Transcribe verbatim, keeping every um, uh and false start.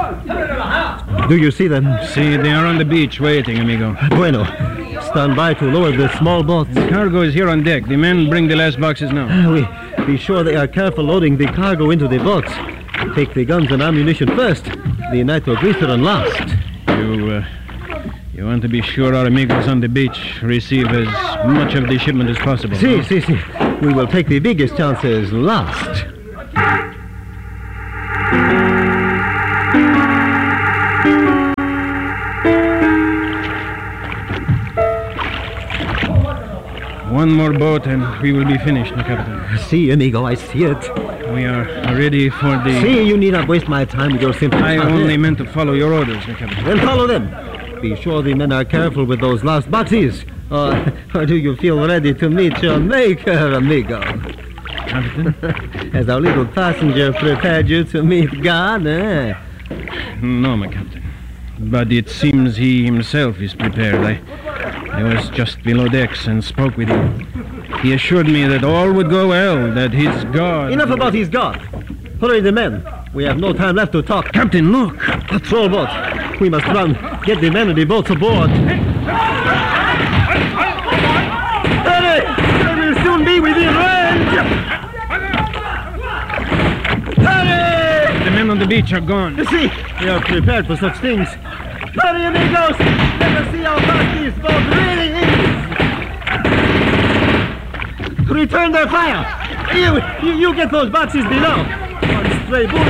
Do you see them? See, they are on the beach waiting, amigo. Bueno. Stand by to lower the small boats. The cargo is here on deck. The men bring the last boxes now. We be sure they are careful loading the cargo into the boats. Take the guns and ammunition first. The nitroglycerin last. You, uh, you want to be sure our amigos on the beach receive as much of the shipment as possible. Si, huh? si, si. We will take the biggest chances last. One more boat and we will be finished, my captain. See, amigo, I see it. We are ready for the... See, you need not waste my time with your simple... I only meant to follow your orders, my captain. Then follow them. Be sure the men are careful with those last boxes. Or, or do you feel ready to meet your maker, amigo? Captain? Has our little passenger prepared you to meet God, eh? No, my captain. But it seems he himself is prepared. I, I was just below decks and spoke with him. He assured me that all would go well, that his God... Enough about his God. Hurry the men. We have no time left to talk. Captain, look! Patrol boat. We must run. Get the men and the boats aboard. Hurry! They will soon be within range! Hurry! The men on the beach are gone. You see, they are prepared for such things. Hurry, amigos! Let us see how fast this boat really is! Return their fire! You, you, you get those boxes below. One stray bullet